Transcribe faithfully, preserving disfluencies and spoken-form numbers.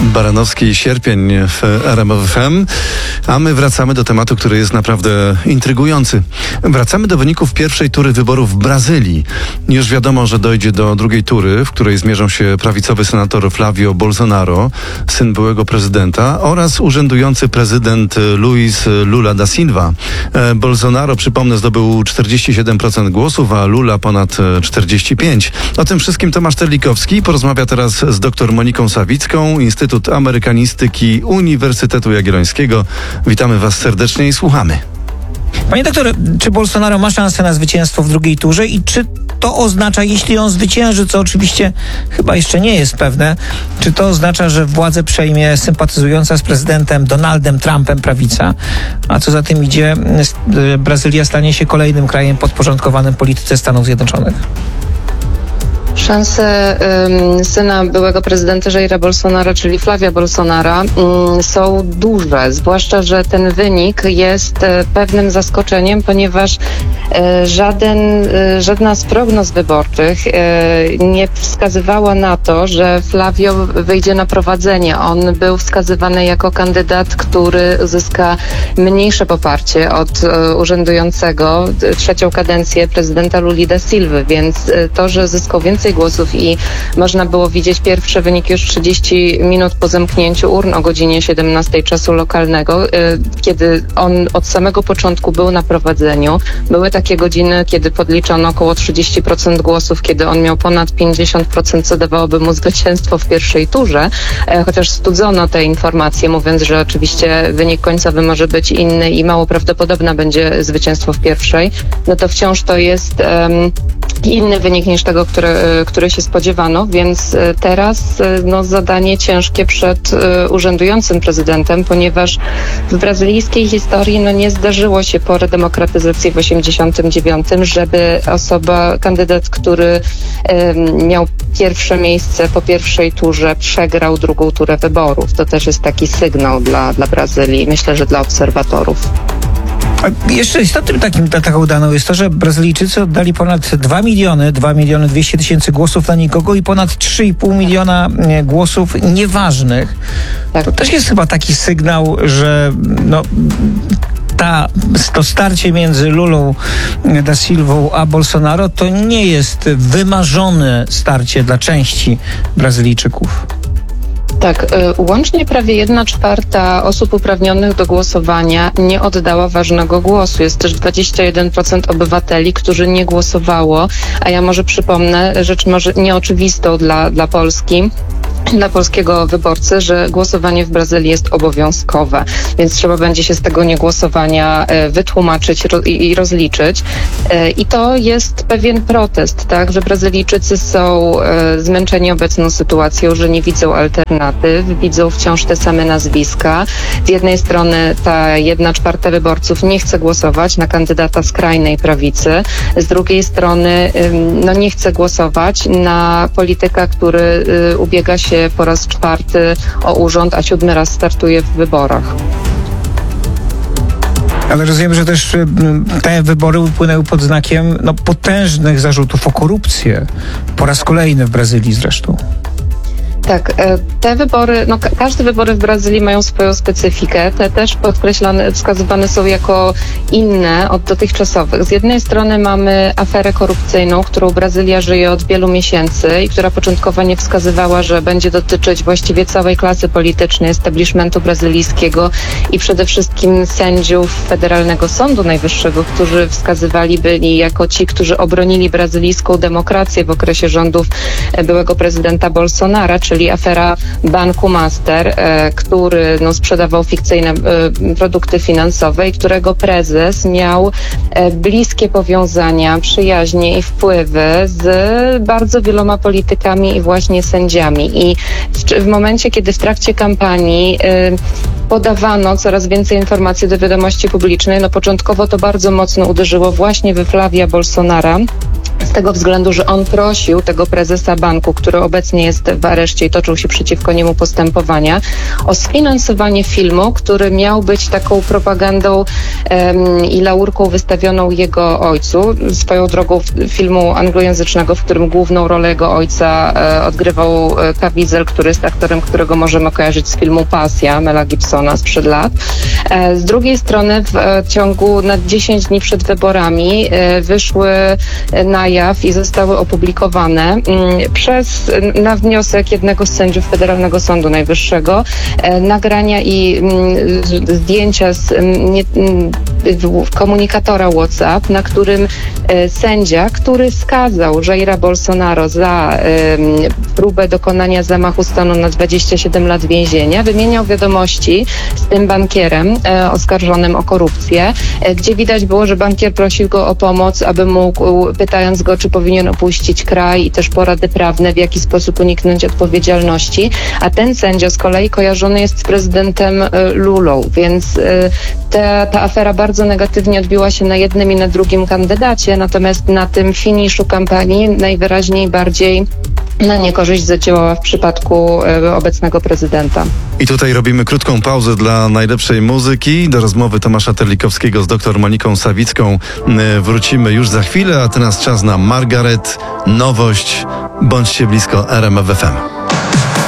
Baranowski i Sierpień w R M F F M, a my wracamy do tematu, który jest naprawdę intrygujący. Wracamy do wyników pierwszej tury wyborów w Brazylii. Już wiadomo, że dojdzie do drugiej tury, w której zmierzą się prawicowy senator Flávio Bolsonaro, syn byłego prezydenta, oraz urzędujący prezydent Luiz Lula da Silva. Bolsonaro, przypomnę, zdobył czterdzieści siedem procent głosów, a Lula ponad czterdzieści pięć procent. O tym wszystkim Tomasz Terlikowski porozmawia teraz z dr Moniką Sawicką, Instytut Amerykanistyki Uniwersytetu Jagiellońskiego. Witamy Was serdecznie i słuchamy. Panie doktorze, czy Bolsonaro ma szansę na zwycięstwo w drugiej turze i czy to oznacza, jeśli on zwycięży, co oczywiście chyba jeszcze nie jest pewne, czy to oznacza, że władzę przejmie sympatyzująca z prezydentem Donaldem Trumpem prawica, a co za tym idzie, Brazylia stanie się kolejnym krajem podporządkowanym polityce Stanów Zjednoczonych? Szanse um, syna byłego prezydenta Jaira Bolsonaro, czyli Flávia Bolsonaro, um, są duże, zwłaszcza, że ten wynik jest e, pewnym zaskoczeniem, ponieważ e, żaden, e, żadna z prognoz wyborczych e, nie wskazywała na to, że Flávio wyjdzie na prowadzenie. On był wskazywany jako kandydat, który uzyska mniejsze poparcie od e, urzędującego trzecią kadencję prezydenta Luli da Silvy, więc e, to, że zyskał więcej głosów i można było widzieć pierwsze wyniki już trzydzieści minut po zamknięciu urn o godzinie siedemnastej czasu lokalnego, kiedy on od samego początku był na prowadzeniu. Były takie godziny, kiedy podliczono około trzydzieści procent głosów, kiedy on miał ponad pięćdziesiąt procent, co dawałoby mu zwycięstwo w pierwszej turze, chociaż studzono te informacje, mówiąc, że oczywiście wynik końcowy może być inny i mało prawdopodobne będzie zwycięstwo w pierwszej, no to wciąż to jest um, inny wynik niż tego, który, który się spodziewano, więc teraz no, zadanie ciężkie przed uh, urzędującym prezydentem, ponieważ w brazylijskiej historii no, nie zdarzyło się po redemokratyzacji w osiemdziesiątym dziewiątym, żeby osoba, kandydat, który um, miał pierwsze miejsce po pierwszej turze, przegrał drugą turę wyborów. To też jest taki sygnał dla, dla Brazylii, myślę, że dla obserwatorów. A jeszcze istotnym takim, taką daną jest to, że Brazylijczycy oddali ponad dwa miliony, dwa miliony dwieście tysięcy głosów na nikogo i ponad trzy i pół miliona głosów nieważnych. Tak. To też jest chyba taki sygnał, że no, ta, to starcie między Lulą da Silvą a Bolsonaro to nie jest wymarzone starcie dla części Brazylijczyków. Tak, łącznie prawie jedna czwarta osób uprawnionych do głosowania nie oddała ważnego głosu. Jest też dwadzieścia jeden procent obywateli, którzy nie głosowało, a ja może przypomnę rzecz może nieoczywistą dla, dla Polski. Dla polskiego wyborcy, że głosowanie w Brazylii jest obowiązkowe, więc trzeba będzie się z tego niegłosowania wytłumaczyć i rozliczyć. I to jest pewien protest, tak, że Brazylijczycy są zmęczeni obecną sytuacją, że nie widzą alternatyw, widzą wciąż te same nazwiska. Z jednej strony ta jedna czwarta wyborców nie chce głosować na kandydata skrajnej prawicy, z drugiej strony no, nie chce głosować na polityka, który ubiega się po raz czwarty o urząd, a siódmy raz startuje w wyborach. Ale rozumiem, że też te wybory upłynęły pod znakiem no, potężnych zarzutów o korupcję. Po raz kolejny w Brazylii zresztą. Tak, te wybory, no każde wybory w Brazylii mają swoją specyfikę. Te też podkreślane, wskazywane są jako inne od dotychczasowych. Z jednej strony mamy aferę korupcyjną, którą Brazylia żyje od wielu miesięcy i która początkowo nie wskazywała, że będzie dotyczyć właściwie całej klasy politycznej, establishmentu brazylijskiego i przede wszystkim sędziów Federalnego Sądu Najwyższego, którzy wskazywali byli jako ci, którzy obronili brazylijską demokrację w okresie rządów byłego prezydenta Bolsonaro, czyli afera Banku Master, e, który no, sprzedawał fikcyjne e, produkty finansowe i którego prezes miał e, bliskie powiązania, przyjaźnie i wpływy z bardzo wieloma politykami i właśnie sędziami. I w, w momencie, kiedy w trakcie kampanii e, podawano coraz więcej informacji do wiadomości publicznej, no początkowo to bardzo mocno uderzyło właśnie we Flávia Bolsonaro, z tego względu, że on prosił tego prezesa banku, który obecnie jest w areszcie i toczył się przeciwko niemu postępowania, o sfinansowanie filmu, który miał być taką propagandą um, i laurką wystawioną jego ojcu. Swoją drogą filmu anglojęzycznego, w którym główną rolę jego ojca e, odgrywał Caviezel, który jest aktorem, którego możemy kojarzyć z filmu Pasja, Mela Gibsona sprzed lat. E, z drugiej strony w e, ciągu na dziesięć dni przed wyborami e, wyszły na jaw i zostały opublikowane m, przez, na wniosek jednego z sędziów Federalnego Sądu Najwyższego, e, nagrania i m, zdjęcia z m, nie, m, komunikatora WhatsApp, na którym e, sędzia, który skazał Jaira Bolsonaro za e, próbę dokonania zamachu stanu na dwadzieścia siedem lat więzienia, wymieniał wiadomości z tym bankierem e, oskarżonym o korupcję, e, gdzie widać było, że bankier prosił go o pomoc, aby mógł, pytając go, czy powinien opuścić kraj i też porady prawne, w jaki sposób uniknąć odpowiedzialności, a ten sędzia z kolei kojarzony jest z prezydentem e, Lulą, więc e, ta, ta afera bardzo negatywnie odbiła się na jednym i na drugim kandydacie, natomiast na tym finiszu kampanii najwyraźniej bardziej na niekorzyść zadziałała w przypadku e, obecnego prezydenta. I tutaj robimy krótką pauzę dla najlepszej muzyki. Do rozmowy Tomasza Terlikowskiego z doktor Moniką Sawicką e, wrócimy już za chwilę, a teraz czas na Margaret, nowość. Bądźcie blisko R M F F M.